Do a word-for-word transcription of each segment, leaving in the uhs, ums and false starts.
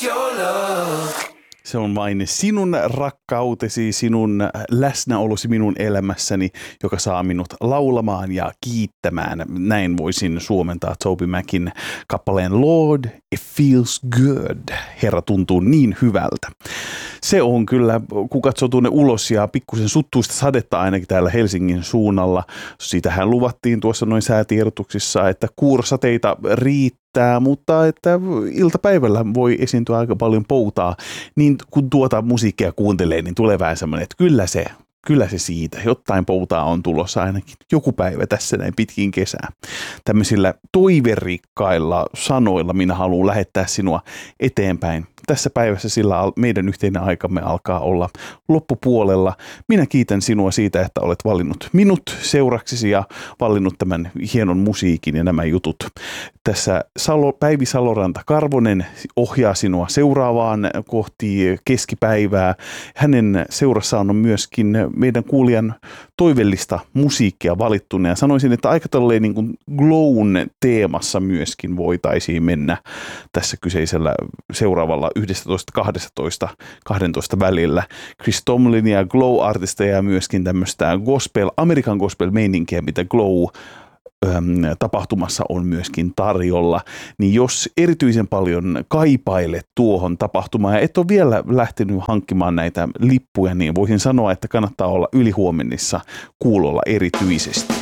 your love. Se on vain sinun rakkautesi, sinun läsnäolosi minun elämässäni, joka saa minut laulamaan ja kiittämään. Näin voisin suomentaa TobyMacin kappaleen Lord, it feels good. Herra tuntuu niin hyvältä. Se on kyllä, kun katsoo tuonne ulos ja pikkusen suttuista sadetta ainakin täällä Helsingin suunnalla. Siitähän luvattiin tuossa noin säätiedotuksissa, että kuurosateita riittää, mutta että iltapäivällä voi esiintyä aika paljon poutaa. Niin kun tuota musiikkia kuuntelee, niin tulee vähän semmoinen, että kyllä se, kyllä se siitä. Jotain poutaa on tulossa ainakin joku päivä tässä näin pitkin kesää. Tämmöisillä toiverikkailla sanoilla minä haluan lähettää sinua eteenpäin. Tässä päivässä sillä meidän yhteinen aikamme alkaa olla loppupuolella. Minä kiitän sinua siitä, että olet valinnut minut seuraksesi ja valinnut tämän hienon musiikin ja nämä jutut. Tässä Salo, Päivi Saloranta-Karvonen ohjaa sinua seuraavaan kohti keskipäivää. Hänen seurassaan on myöskin meidän kuulijan toivellista musiikkia valittuna ja sanoisin, että aika tolleen niin kuin Glown teemassa myöskin voitaisiin mennä tässä kyseisellä seuraavalla yksitoista kaksitoista kaksitoista välillä. Chris Tomlin ja Glow-artisteja ja myöskin tämmöistä gospel, American gospel-meininkiä, mitä Glow tapahtumassa on myöskin tarjolla, niin jos erityisen paljon kaipailet tuohon tapahtumaan ja et ole vielä lähtenyt hankkimaan näitä lippuja, niin voisin sanoa, että kannattaa olla ylihuomennissa kuulolla erityisesti.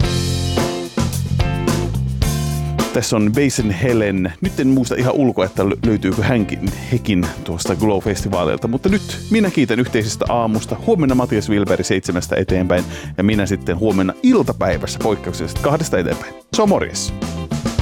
Tässä on Basin Helen. Nyt en muista ihan ulkoa, että löytyykö hänkin, hekin tuosta Glow-festivaaleilta, mutta nyt minä kiitän yhteisestä aamusta. Huomenna Matias Wilberg seitsemästä eteenpäin ja minä sitten huomenna iltapäivässä poikkeuksellisesti kahdesta eteenpäin. Se on morjes!